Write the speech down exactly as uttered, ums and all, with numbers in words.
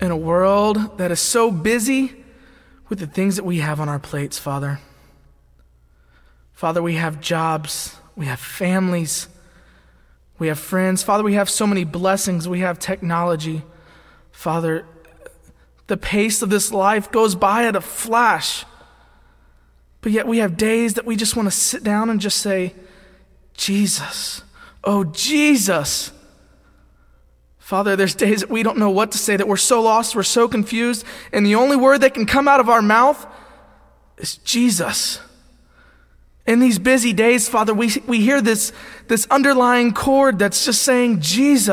in a world that is so busy with the things that we have on our plates, Father. Father, we have jobs, we have families, we have friends. Father, we have so many blessings. We have technology. Father, the pace of this life goes by at a flash. But yet we have days that we just want to sit down and just say, Jesus, oh Jesus. Father, there's days that we don't know what to say, that we're so lost, we're so confused, and the only word that can come out of our mouth is Jesus. In these busy days, Father, we, we hear this, this underlying chord that's just saying Jesus.